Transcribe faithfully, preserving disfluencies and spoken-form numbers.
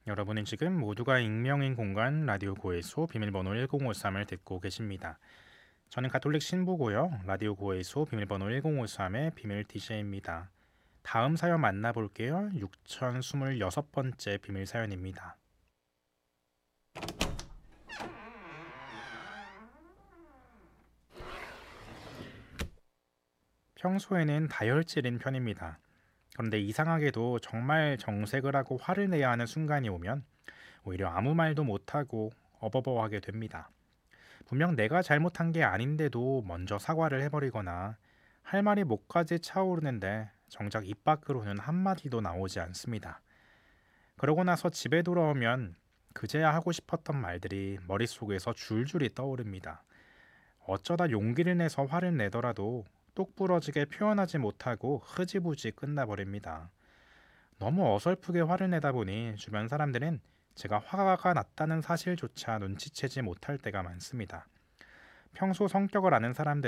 여러분은 지금 모두가 익명인 공간 라디오 고해소 비밀번호 일공오삼을 듣고 계십니다. 저는 가톨릭 신부고요. 라디오 고해소 비밀번호 일공오삼의 비밀 디제이입니다. 다음 사연 만나볼게요. 육천이십육 번째 비밀 사연입니다. 평소에는 다혈질인 편입니다. 그런데 이상하게도 정말 정색을 하고 화를 내야 하는 순간이 오면 오히려 아무 말도 못하고 어버버하게 됩니다. 분명 내가 잘못한 게 아닌데도 먼저 사과를 해버리거나 할 말이 목까지 차오르는데 정작 입 밖으로는 한마디도 나오지 않습니다. 그러고 나서 집에 돌아오면 그제야 하고 싶었던 말들이 머릿속에서 줄줄이 떠오릅니다. 어쩌다 용기를 내서 화를 내더라도 똑부러지게 표현하지 못하고 흐지부지 끝나버립니다. 너무 어설프게 화를 내다 보니 주변 사람들은 제가 화가 났다는 사실조차 눈치채지 못할 때가 많습니다. 평소 성격을 아는 사람들은